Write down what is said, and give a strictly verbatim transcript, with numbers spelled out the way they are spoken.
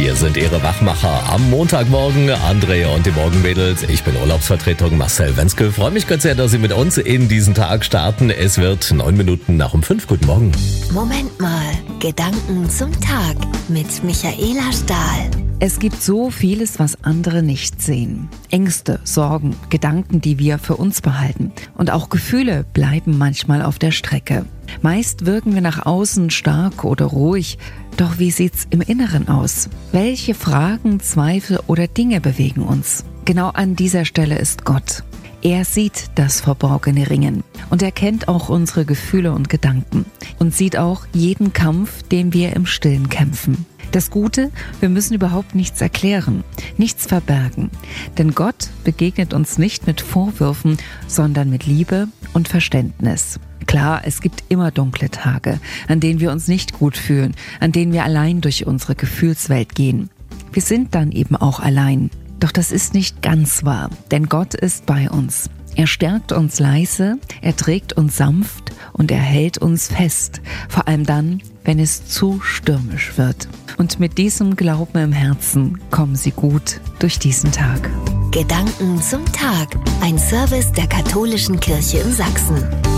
Wir sind Ihre Wachmacher am Montagmorgen. Andrea und die Morgenmädels. Ich bin Urlaubsvertretung Marcel Wenzke. Freue mich ganz sehr, dass Sie mit uns in diesen Tag starten. Es wird neun Minuten nach um fünf. Guten Morgen. Moment mal. Gedanken zum Tag mit Michaela Stahl. Es gibt so vieles, was andere nicht sehen. Ängste, Sorgen, Gedanken, die wir für uns behalten. Und auch Gefühle bleiben manchmal auf der Strecke. Meist wirken wir nach außen stark oder ruhig. Doch wie sieht's im Inneren aus? Welche Fragen, Zweifel oder Dinge bewegen uns? Genau an dieser Stelle ist Gott. Er sieht das verborgene Ringen und er kennt auch unsere Gefühle und Gedanken und sieht auch jeden Kampf, den wir im Stillen kämpfen. Das Gute, wir müssen überhaupt nichts erklären, nichts verbergen, denn Gott begegnet uns nicht mit Vorwürfen, sondern mit Liebe und Verständnis. Klar, es gibt immer dunkle Tage, an denen wir uns nicht gut fühlen, an denen wir allein durch unsere Gefühlswelt gehen. Wir sind dann eben auch allein. Doch das ist nicht ganz wahr, denn Gott ist bei uns. Er stärkt uns leise, er trägt uns sanft und er hält uns fest, vor allem dann, wenn es zu stürmisch wird. Und mit diesem Glauben im Herzen kommen Sie gut durch diesen Tag. Gedanken zum Tag. Ein Service der Katholischen Kirche in Sachsen.